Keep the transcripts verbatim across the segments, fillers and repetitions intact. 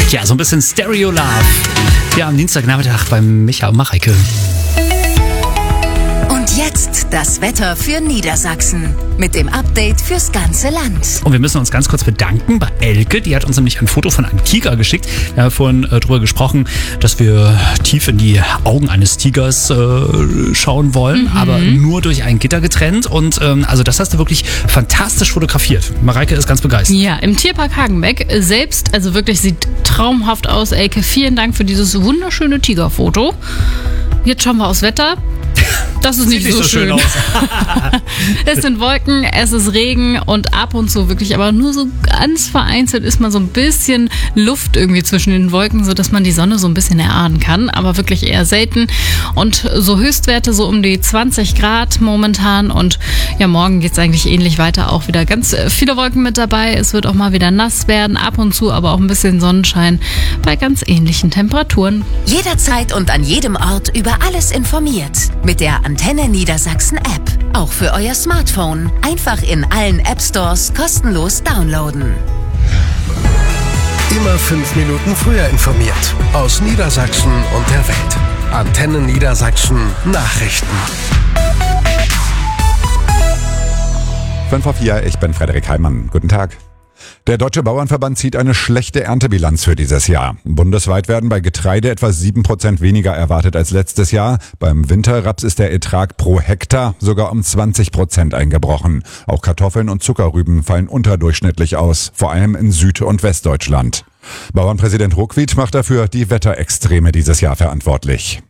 Ja, so ein bisschen Stereo Love. Ja, am Dienstagnachmittag beim Micha und Mareike. Und jetzt das Wetter für Niedersachsen mit dem Update fürs ganze Land. Und wir müssen uns ganz kurz bedanken bei Elke. Die hat uns nämlich ein Foto von einem Tiger geschickt. Wir haben vorhin äh, darüber gesprochen, dass wir tief in die Augen eines Tigers äh, schauen wollen, mhm. aber nur durch ein Gitter getrennt. Und ähm, also das hast du wirklich fantastisch fotografiert. Mareike ist ganz begeistert. Ja, im Tierpark Hagenbeck selbst, also wirklich sieht traumhaft aus, Elke. Vielen Dank für dieses wunderschöne Tigerfoto. Jetzt schauen wir aufs Wetter. Das ist nicht, nicht so, so schön. schön aus. Es sind Wolken, es ist Regen und ab und zu wirklich, aber nur so ganz vereinzelt ist mal so ein bisschen Luft irgendwie zwischen den Wolken, sodass man die Sonne so ein bisschen erahnen kann, aber wirklich eher selten. Und so Höchstwerte so um die zwanzig Grad momentan und ja, morgen geht es eigentlich ähnlich weiter, auch wieder ganz viele Wolken mit dabei. Es wird auch mal wieder nass werden, ab und zu aber auch ein bisschen Sonnenschein bei ganz ähnlichen Temperaturen. Jederzeit und an jedem Ort über alles informiert. Mit der Antenne Niedersachsen App. Auch für euer Smartphone. Einfach in allen App Stores kostenlos downloaden. Immer fünf Minuten früher informiert. Aus Niedersachsen und der Welt. Antenne Niedersachsen Nachrichten. fünf vor vier, ich bin Frederik Heimann. Guten Tag. Der Deutsche Bauernverband zieht eine schlechte Erntebilanz für dieses Jahr. Bundesweit werden bei Getreide etwa sieben Prozent weniger erwartet als letztes Jahr. Beim Winterraps ist der Ertrag pro Hektar sogar um zwanzig Prozent eingebrochen. Auch Kartoffeln und Zuckerrüben fallen unterdurchschnittlich aus, vor allem in Süd- und Westdeutschland. Bauernpräsident Ruckwied macht dafür die Wetterextreme dieses Jahr verantwortlich.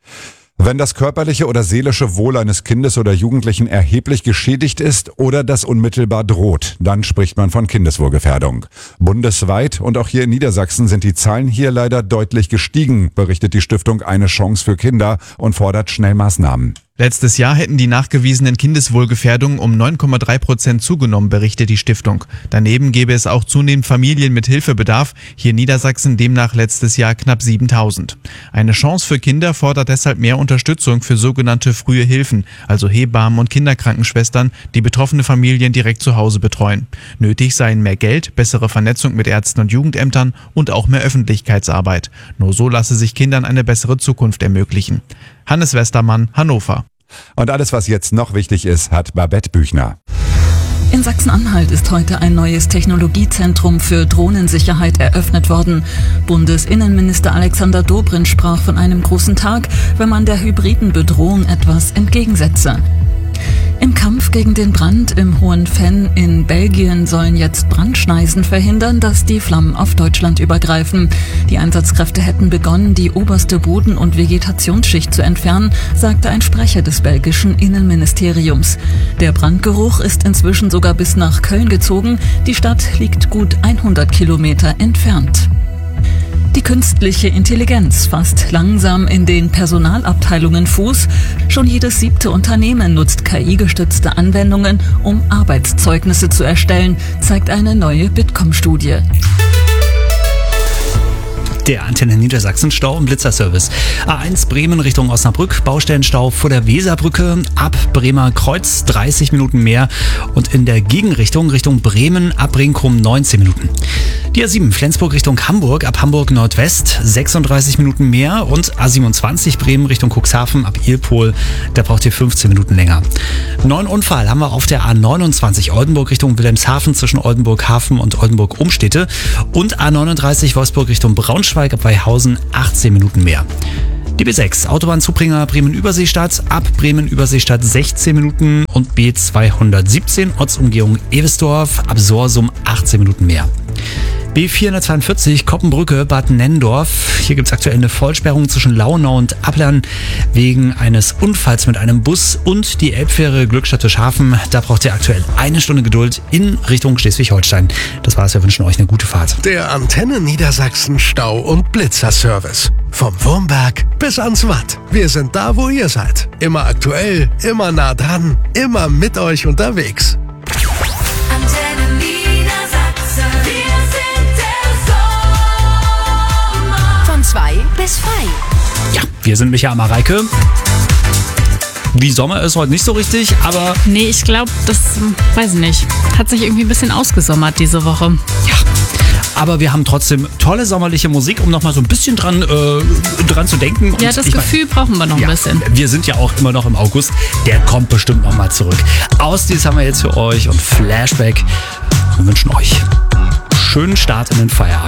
Wenn das körperliche oder seelische Wohl eines Kindes oder Jugendlichen erheblich geschädigt ist oder das unmittelbar droht, dann spricht man von Kindeswohlgefährdung. Bundesweit und auch hier in Niedersachsen sind die Zahlen hier leider deutlich gestiegen, berichtet die Stiftung Eine Chance für Kinder und fordert schnell Maßnahmen. Letztes Jahr hätten die nachgewiesenen Kindeswohlgefährdungen um neun Komma drei Prozent zugenommen, berichtet die Stiftung. Daneben gäbe es auch zunehmend Familien mit Hilfebedarf, hier in Niedersachsen demnach letztes Jahr knapp siebentausend. Eine Chance für Kinder fordert deshalb mehr Unterstützung für sogenannte frühe Hilfen, also Hebammen und Kinderkrankenschwestern, die betroffene Familien direkt zu Hause betreuen. Nötig seien mehr Geld, bessere Vernetzung mit Ärzten und Jugendämtern und auch mehr Öffentlichkeitsarbeit. Nur so lasse sich Kindern eine bessere Zukunft ermöglichen. Hannes Westermann, Hannover. Und alles, was jetzt noch wichtig ist, hat Babette Büchner. In Sachsen-Anhalt ist heute ein neues Technologiezentrum für Drohnensicherheit eröffnet worden. Bundesinnenminister Alexander Dobrindt sprach von einem großen Tag, wenn man der hybriden Bedrohung etwas entgegensetze. Im Kampf gegen den Brand im Hohen Venn in Belgien sollen jetzt Brandschneisen verhindern, dass die Flammen auf Deutschland übergreifen. Die Einsatzkräfte hätten begonnen, die oberste Boden- und Vegetationsschicht zu entfernen, sagte ein Sprecher des belgischen Innenministeriums. Der Brandgeruch ist inzwischen sogar bis nach Köln gezogen. Die Stadt liegt gut hundert Kilometer entfernt. Die künstliche Intelligenz fasst langsam in den Personalabteilungen Fuß. Schon jedes siebte Unternehmen nutzt K I-gestützte Anwendungen, um Arbeitszeugnisse zu erstellen, zeigt eine neue Bitkom-Studie. Der Antenne Niedersachsen Stau- und Blitzerservice. A eins Bremen Richtung Osnabrück, Baustellenstau vor der Weserbrücke, ab Bremer Kreuz dreißig Minuten mehr und in der Gegenrichtung Richtung Bremen ab Brinkum neunzehn Minuten. Die A sieben Flensburg Richtung Hamburg, ab Hamburg Nordwest sechsunddreißig Minuten mehr und A siebenundzwanzig Bremen Richtung Cuxhaven ab Ilpol, da braucht ihr fünfzehn Minuten länger. Neuen Unfall haben wir auf der A neunundzwanzig Oldenburg Richtung Wilhelmshaven zwischen Oldenburg Hafen und Oldenburg Umstädte und A neununddreißig Wolfsburg Richtung Braunschweig ab Weihausen achtzehn Minuten mehr. Die B sechs Autobahnzubringer Bremen-Überseestadt ab Bremen-Überseestadt sechzehn Minuten und B zweihundertsiebzehn Ortsumgehung Ewesdorf ab Sorsum achtzehn Minuten mehr. B vierhundertzweiundvierzig Koppenbrücke Bad Nenndorf. Hier gibt es aktuell eine Vollsperrung zwischen Launau und Ablern wegen eines Unfalls mit einem Bus und die Elbfähre Glückstadt-Hafen. Da braucht ihr aktuell eine Stunde Geduld in Richtung Schleswig-Holstein. Das war's, wir wünschen euch eine gute Fahrt. Der Antenne Niedersachsen Stau- und Blitzerservice. Vom Wurmberg bis ans Watt. Wir sind da, wo ihr seid. Immer aktuell, immer nah dran, immer mit euch unterwegs. Antenne Niedersachsen. Wir sind der Sommer. Von zwei bis frei. Ja, wir sind Micha und Mareike. Wie Sommer ist heute nicht so richtig, aber... Nee, ich glaube, das, weiß ich nicht, hat sich irgendwie ein bisschen ausgesommert diese Woche. Ja, Aber wir haben trotzdem tolle sommerliche Musik, um nochmal so ein bisschen dran, äh, dran zu denken. Und Ja, das ich mein, Gefühl brauchen wir noch ja, ein bisschen. wir sind ja auch immer noch im August. Der kommt bestimmt nochmal zurück. Ausdies haben wir jetzt für euch und Flashback. Wir wünschen euch schönen Start in den Feierabend.